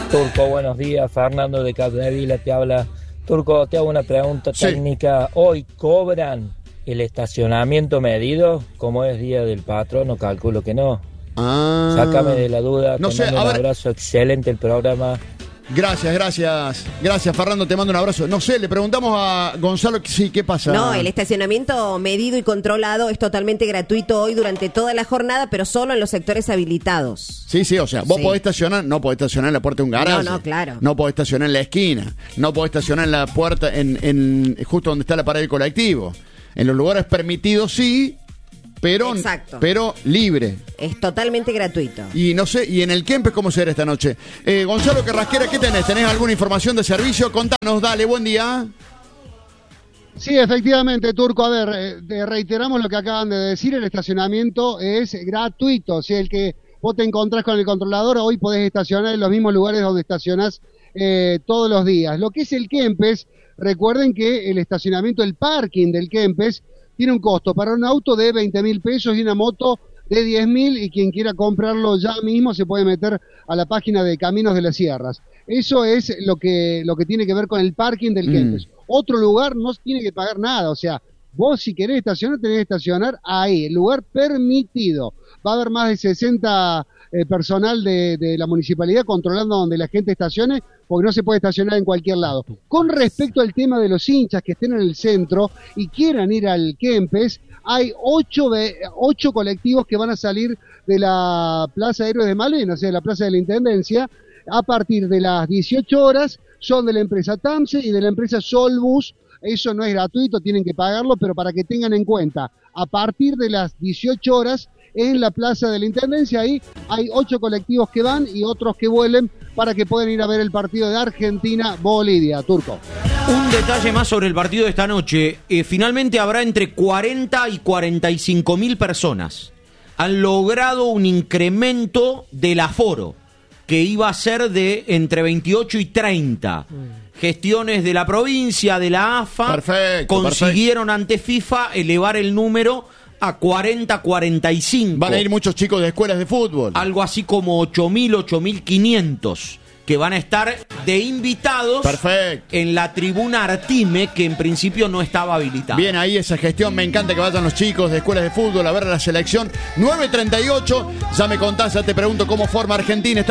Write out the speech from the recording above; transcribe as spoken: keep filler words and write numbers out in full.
Turco, buenos días. Fernando de Capdevila te habla. Turco, te hago una pregunta Sí. técnica. ¿Hoy cobran el estacionamiento medido? Como es día del patrono, calculo que no. Ah, Sácame de la duda. no te sé, mando a un ver. abrazo, excelente el programa. Gracias, gracias. Gracias, Fernando, te mando un abrazo. No sé, le preguntamos a Gonzalo, sí, ¿qué pasa? No, el estacionamiento medido y controlado es totalmente gratuito hoy durante toda la jornada, pero solo en los sectores habilitados. Sí, sí, o sea, vos Sí. podés estacionar, no podés estacionar en la puerta de un garaje. No, no, claro. No podés estacionar en la esquina, no podés estacionar en la puerta, en, en justo donde está la pared del colectivo. En los lugares permitidos sí, pero, Exacto. pero libre. Es totalmente gratuito. Y no sé, y en el Kempes, ¿cómo será esta noche? Eh, Gonzalo Carrasquera, ¿qué tenés? ¿Tenés alguna información de servicio? Contanos, dale, buen día. Sí, efectivamente, Turco. A ver, eh, te reiteramos lo que acaban de decir, el estacionamiento es gratuito. O sea, el que vos te encontrás con el controlador, hoy podés estacionar en los mismos lugares donde estacionás eh, todos los días. Lo que es el Kempes, recuerden que el estacionamiento, el parking del Kempes, tiene un costo para un auto de veinte mil pesos y una moto de diez mil, y quien quiera comprarlo ya mismo se puede meter a la página de Caminos de las Sierras. Eso es lo que, lo que tiene que ver con el parking del Mm. Kempes. Otro lugar no tiene que pagar nada, o sea, vos si querés estacionar, tenés que estacionar ahí, el lugar permitido. Va a haber más de sesenta eh, personal de, de la municipalidad controlando donde la gente estacione, porque no se puede estacionar en cualquier lado. Con respecto al tema de los hinchas que estén en el centro y quieran ir al Kempes, hay ocho, ve- ocho colectivos que van a salir de la Plaza de Héroes de Malvinas, o sea, de la Plaza de la Intendencia, a partir de las dieciocho horas. Son de la empresa TAMSE y de la empresa Solbus. Eso no es gratuito, tienen que pagarlo, pero para que tengan en cuenta, a partir de las dieciocho horas en la Plaza de la Intendencia, ahí hay ocho colectivos que van y otros que vuelven para que puedan ir a ver el partido de Argentina-Bolivia. Turco. Un detalle más sobre el partido de esta noche. Eh, finalmente habrá entre cuarenta y cuarenta y cinco mil personas. Han logrado un incremento del aforo, que iba a ser de entre veintiocho y treinta. Gestiones de la provincia, de la A F A, Perfecto, consiguieron ante FIFA elevar el número a cuarenta, cuarenta y cinco. Van a ir muchos chicos de escuelas de fútbol. Algo así como ocho mil, ocho mil quinientos, que van a estar de invitados. Perfecto. En la tribuna Artime, que en principio no estaba habilitada. Bien ahí esa gestión, me encanta que vayan los chicos de escuelas de fútbol a ver a la selección. nueve treinta y ocho, ya me contás, ya te pregunto cómo forma Argentina.